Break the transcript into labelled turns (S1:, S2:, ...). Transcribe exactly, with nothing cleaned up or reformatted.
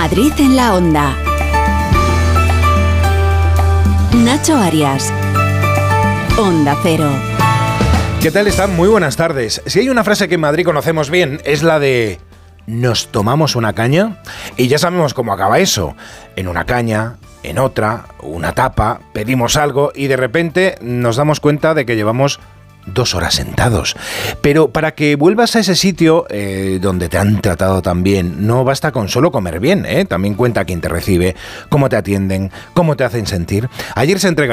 S1: Madrid en la Onda. Nacho Arias. Onda Cero.
S2: ¿Qué tal están? Muy buenas tardes. Si hay una frase que en Madrid conocemos bien, es la de ¿nos tomamos una caña? Y ya sabemos cómo acaba eso. En una caña, en otra, una tapa, pedimos algo y de repente nos damos cuenta de que llevamos dos horas sentados. Pero para que vuelvas a ese sitio eh, donde te han tratado tan bien, no basta con solo comer bien, ¿eh? También cuenta quién te recibe, cómo te atienden, cómo te hacen sentir. Ayer se entrega